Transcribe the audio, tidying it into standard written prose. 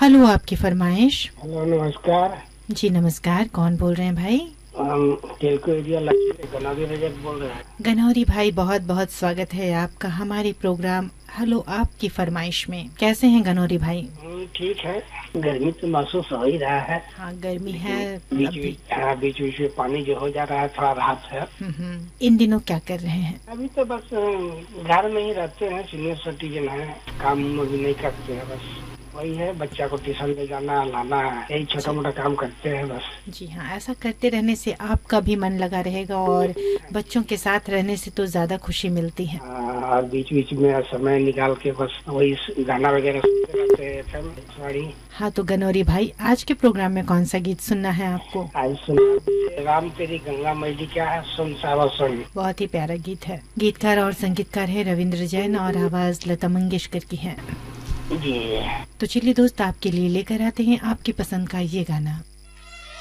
Hello, आपकी फरमाइश। Hello, नमस्कार। जी नमस्कार, कौन बोल रहे हैं भाई? हम तेलको एरिया लक्ष्मी गनावी रजक बोल रहे हैं। गनौरी भाई, बहुत बहुत स्वागत है आपका हमारे प्रोग्राम हेलो आपकी फरमाइश में। कैसे हैं गनौरी भाई? ठीक है। गर्मी तो महसूस हो ही रहा है। हाँ, गर्मी है बीच अभी। बीच बीच में पानी जो हो जा रहा है, थोड़ा राहत है। इन दिनों क्या कर रहे हैं? अभी तो बस घर में ही रहते हैं, सीनियर सिटीजन है, काम अभी नहीं करते हैं। बस वही है, बच्चा को ट्यूशन ले जाना लाना, यही छोटा मोटा काम करते हैं बस। जी हाँ, ऐसा करते रहने से आपका भी मन लगा रहेगा और बच्चों के साथ रहने से तो ज्यादा खुशी मिलती है। और बीच बीच में समय निकाल के बस वही गाना वगैरह सुनते रहते हैं। हाँ, तो गनौरी भाई, आज के प्रोग्राम में कौन सा गीत सुनना है आपको? आज सुना राम तेरी गंगा मैली क्या है, सुन सावा सुन। बहुत ही प्यारा गीत है। गीतकार और संगीतकार है रविंद्र जैन और आवाज लता मंगेशकर की है। जी। तो चलिए दोस्त, आपके लिए लेकर आते हैं आपकी पसंद का ये गाना।